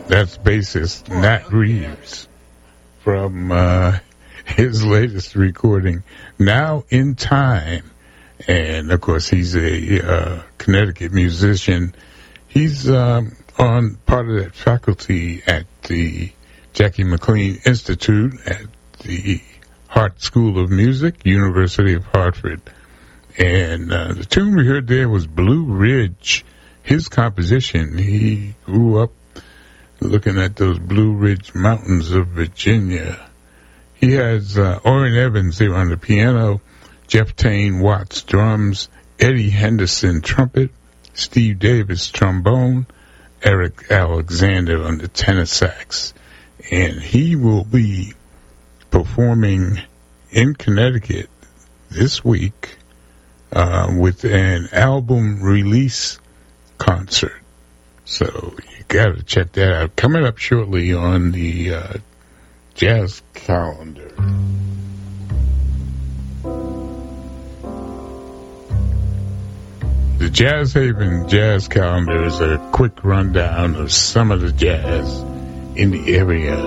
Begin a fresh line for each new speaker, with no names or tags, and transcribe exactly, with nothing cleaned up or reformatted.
That's bassist Nat Reeves from uh, his latest recording, Now in Time. And, of course, he's a uh, Connecticut musician. He's um, on part of that faculty at the Jackie McLean Institute at the Hart School of Music, University of Hartford. And uh, the tune we heard there was Blue Ridge, his composition. He grew up looking at those Blue Ridge Mountains of Virginia. He has uh, Orrin Evans there on the piano, Jeff Tane Watts drums, Eddie Henderson trumpet, Steve Davis trombone, Eric Alexander on the tenor sax. And he will be performing in Connecticut this week uh, with an album release concert. So you got to check that out. Coming up shortly on the uh, jazz calendar. The Jazz Haven Jazz Calendar is a quick rundown of some of the jazz in the area.